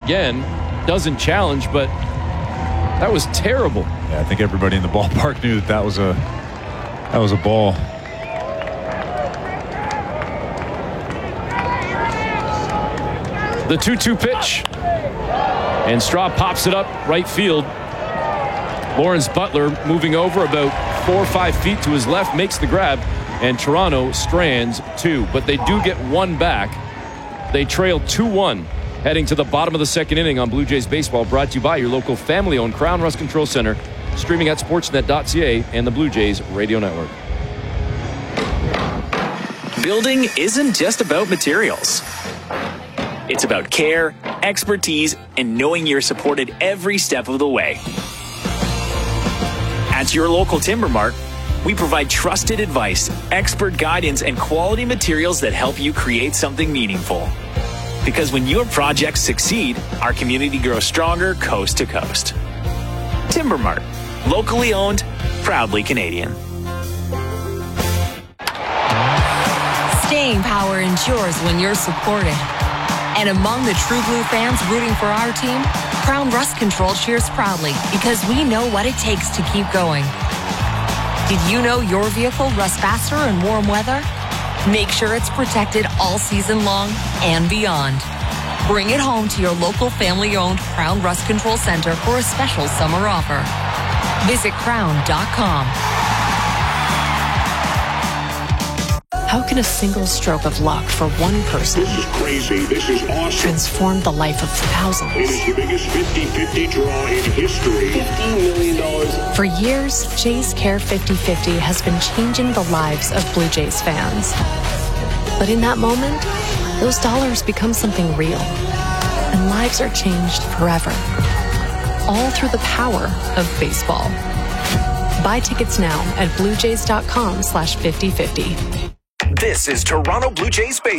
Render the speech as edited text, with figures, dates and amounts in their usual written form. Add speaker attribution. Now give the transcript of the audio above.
Speaker 1: again. Doesn't challenge, but that was terrible.
Speaker 2: Yeah, I think everybody in the ballpark knew that was a ball.
Speaker 1: The 2-2 pitch. And Straw pops it up right field. Lawrence Butler moving over about 4 or 5 feet to his left, makes the grab, and Toronto strands 2. But they do get 1 back. They trail 2-1 heading to the bottom of the second inning on Blue Jays Baseball, brought to you by your local family-owned Crown Rust Control Center, streaming at sportsnet.ca and the Blue Jays Radio Network.
Speaker 3: Building isn't just about materials. It's about care, expertise, and knowing you're supported every step of the way. At your local Timber Mart, we provide trusted advice, expert guidance, and quality materials that help you create something meaningful. Because when your projects succeed, our community grows stronger coast to coast. Timber Mart, locally owned, proudly Canadian.
Speaker 4: Staying power ensures when you're supported. And among the True Blue fans rooting for our team, Crown Rust Control cheers proudly because we know what it takes to keep going. Did you know your vehicle rusts faster in warm weather? Make sure it's protected all season long and beyond. Bring it home to your local family-owned Crown Rust Control Center for a special summer offer. Visit crown.com.
Speaker 5: How can a single stroke of luck for one person
Speaker 6: This is crazy. This is awesome.
Speaker 5: transform the life of thousands?
Speaker 6: It is the biggest 50-50 draw in history. $50 million.
Speaker 5: For years, Jays Care 50/50 has been changing the lives of Blue Jays fans. But in that moment, those dollars become something real. And lives are changed forever. All through the power of baseball. Buy tickets now at bluejays.com/50/50.
Speaker 7: This is Toronto Blue Jays Baseball.